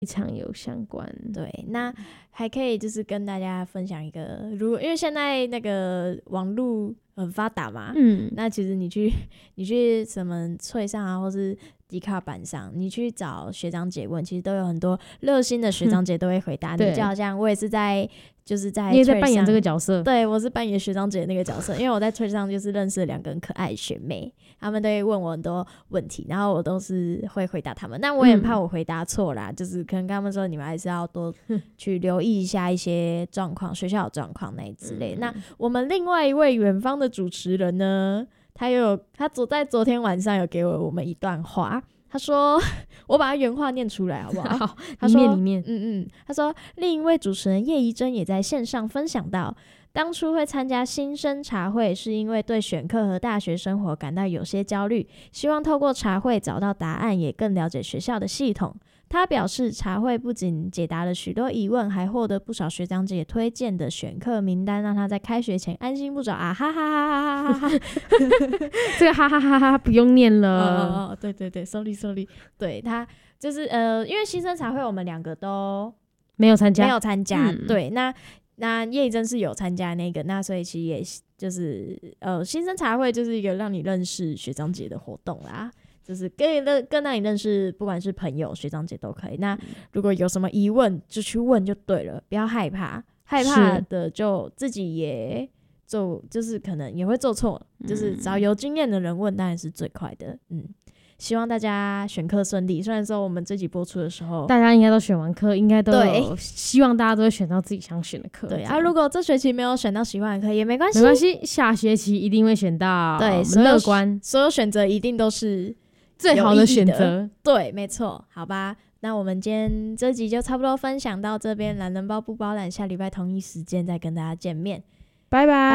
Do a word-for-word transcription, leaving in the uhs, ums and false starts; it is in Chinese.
非常有相关。 对，那还可以就是跟大家分享一个，如果因为现在那个网络很发达嘛， 嗯， 那其实你去你去什么脆上啊，或是迪卡板上，你去找学长姐问，其实都有很多热心的学长姐都会回答你， 对就好像我也是在就是在你也在 Twitter 扮演这个上角色。 对，我是扮演学长姐的那个角色，因为我在 Twitter 上就是认识了两个很可爱的学妹，他们都会问我很多问题，然后我都是会回答他们。但我也很怕我回答错啦、嗯，就是可能跟他们说，你们还是要多去留意一下一些状况，学校的状况那之类的、嗯。那我们另外一位远方的主持人呢，他有他昨在昨天晚上有给我我们一段话。他说，我把他原话念出来好不好？ 好， 他说， 里面里面， 嗯嗯，他说，另一位主持人叶怡珍也在线上分享到，当初会参加新生茶会，是因为对选课和大学生活感到有些焦虑，希望透过茶会找到答案，也更了解学校的系统。他表示，茶会不仅解答了许多疑问，还获得不少学长姐推荐的选课名单，让他在开学前安心不着啊！哈哈哈哈哈哈！ 这个哈哈哈哈不用念了。 哦哦，对对对 ，sorry sorry， 对他就是呃，因为新生茶会我们两个都没有参加， 没有参加， 嗯、 对，那那叶真是有参加那个，那所以其实也就是呃，新生茶会就是一个让你认识学长姐的活动啦。就是更更让你认识，不管是朋友、学长姐都可以。那如果有什么疑问，就去问就对了，不要害怕。害怕的就自己也做，就是可能也会做错，就是找有经验的人问，当然是最快的。嗯，希望大家选课顺利。虽然说我们这集播出的时候， 大家应该都选完课，应该都有希望大家都会选到自己想选的课。 对啊，如果这学期没有选到喜欢的课也没关系， 没关系，下学期一定会选到。 对， 我们乐观， 所有选择一定都是最好的选择。 对，没错，好吧。那我们今天这集就差不多分享到这边，懒人包不包懒，下礼拜同一时间再跟大家见面， 拜拜。